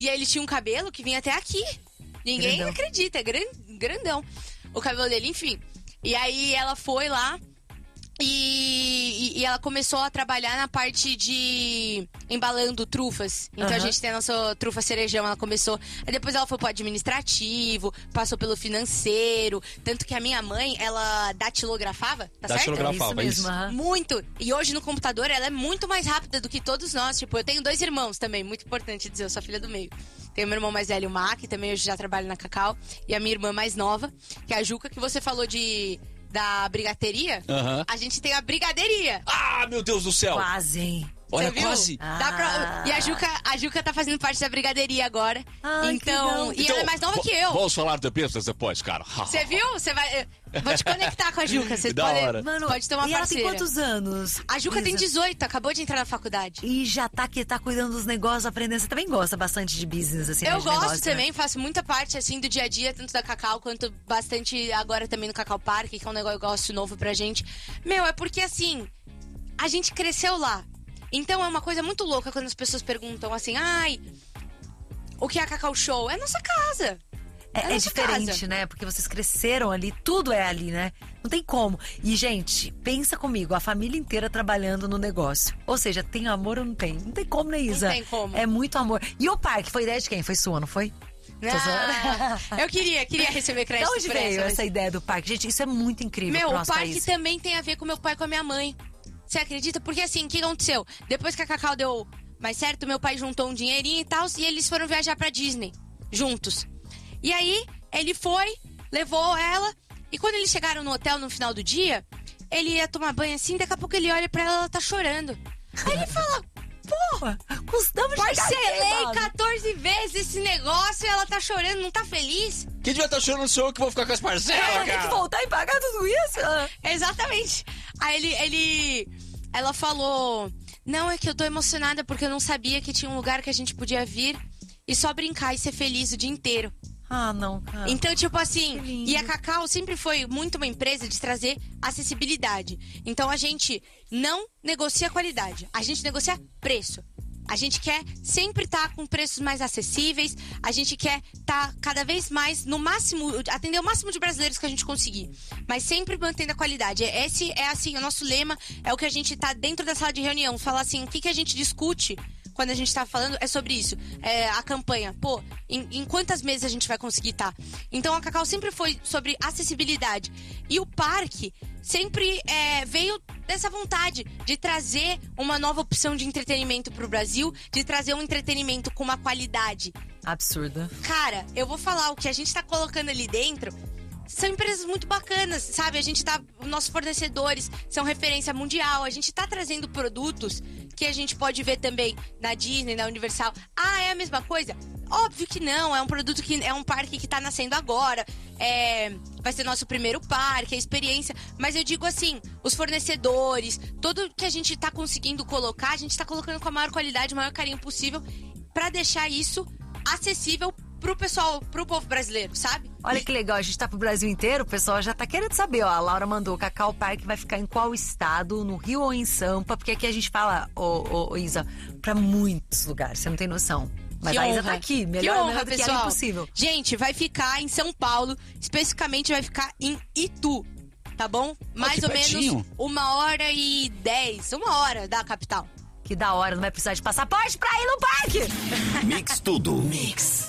E aí ele tinha um cabelo que vinha até aqui. Ninguém Grandão. acredita, é grandão. O cabelo dele, enfim. E aí ela foi lá e ela começou a trabalhar na parte de embalando trufas. Então a gente tem a nossa trufa cerejão, ela começou. Aí depois ela foi pro administrativo, passou pelo financeiro. Tanto que a minha mãe, ela datilografava, tá certo? Datilografava, Isso mesmo, aham. Muito. E hoje no computador ela é muito mais rápida do que todos nós. Tipo, eu tenho 2 irmãos também, muito importante dizer, eu sou a filha do meio. Tenho meu irmão mais velho, o Mac, também hoje já trabalha na Cacau. E a minha irmã mais nova, que é a Juca, que você falou da brigateria. Aham. A gente tem a brigadeiria. Ah, meu Deus do céu! Quase, hein? Olha, Você viu? quase. E a Juca tá fazendo parte da brigaderia agora. Ai, que então, legal. e ela é mais nova que eu. Vamos falar de business depois, cara. Você viu? Você vai. Vou te conectar com a Juca. Você Da hora. Mano, pode ter uma e ela parceira. tem quantos anos? A Juca tem Isa? 18, acabou de entrar na faculdade. E já tá cuidando dos negócios, aprendendo. Você também gosta bastante de business, assim, né, Eu de gosto negócio, né? também, faço muita parte, assim, do dia a dia, tanto da Cacau, quanto bastante agora também no Cacau Park, que é um negócio novo pra gente. Meu, é porque, assim, a gente cresceu lá. Então é uma coisa muito louca quando as pessoas perguntam assim, ai, o que é a Cacau Show? É a nossa casa. É nossa diferente, casa. né? Porque vocês cresceram ali, tudo é ali, né? Não tem como. E, gente, pensa comigo, a família inteira trabalhando no negócio. Ou seja, tem amor ou não tem? Não tem como, né, Isa? Não tem como. É muito amor. E o parque, foi ideia de quem? Foi sua, não foi? Eu queria receber crédito De onde por veio mas- essa ideia do parque? Gente, isso é muito incrível Meu, pro o nosso parque país. também tem a ver com meu pai e com a minha mãe. Você acredita? Porque assim, o que aconteceu? Depois que a Cacau deu mais certo, meu pai juntou um dinheirinho e tal, e eles foram viajar pra Disney, juntos. E aí, ele foi, levou ela, e quando eles chegaram no hotel no final do dia, ele ia tomar banho assim, daqui a pouco ele olha pra ela tá chorando. Aí ele fala, porra, Custamos parcelei 14 vezes esse negócio e ela tá chorando, não tá feliz? Quem devia estar chorando sou eu que vou ficar com as parcelas, Tem que cara. voltar e pagar tudo isso? Exatamente. Aí ela falou, não, é que eu tô emocionada porque eu não sabia que tinha um lugar que a gente podia vir e só brincar e ser feliz o dia inteiro. Ah, não, cara. Então, tipo Que assim, lindo. e a Cacau sempre foi muito uma empresa de trazer acessibilidade. Então a gente não negocia qualidade, a gente negocia preço. A gente quer sempre estar com preços mais acessíveis, a gente quer estar cada vez mais no máximo, atender o máximo de brasileiros que a gente conseguir, mas sempre mantendo a qualidade. Esse é assim, o nosso lema, é o que a gente tá dentro da sala de reunião, falar assim, o que a gente discute quando a gente tá falando é sobre isso. É a campanha, pô, em quantas meses a gente vai conseguir estar? Então a Cacau sempre foi sobre acessibilidade. E o parque sempre veio dessa vontade de trazer uma nova opção de entretenimento pro Brasil, de trazer um entretenimento com uma qualidade. Absurda. Cara, eu vou falar, o que a gente tá colocando ali dentro são empresas muito bacanas, sabe? A gente tá. Nossos fornecedores são referência mundial. A gente tá trazendo produtos que a gente pode ver também na Disney, na Universal. Ah, é a mesma coisa? Óbvio que não. É um produto que é um parque que tá nascendo agora. Vai ser nosso primeiro parque, a experiência. Mas eu digo assim, os fornecedores, tudo que a gente tá conseguindo colocar, a gente tá colocando com a maior qualidade, o maior carinho possível, pra deixar isso acessível pro pessoal, pro povo brasileiro, sabe? Olha que legal, a gente tá pro Brasil inteiro, o pessoal já tá querendo saber, ó. A Laura mandou, Cacau Park vai ficar em qual estado, no Rio ou em Sampa? Porque aqui a gente fala, ô Isa, pra muitos lugares, você não tem noção. Mas Que a Isa honra. tá aqui, Que melhor honra, do que pessoal. ela impossível. Gente, vai ficar em São Paulo, especificamente vai ficar em Itu, tá bom? Mais que ou menos pertinho. 1h10, 1 hora da capital. Que da hora, não vai precisar de passaporte pra ir no parque. Mix tudo. Mix.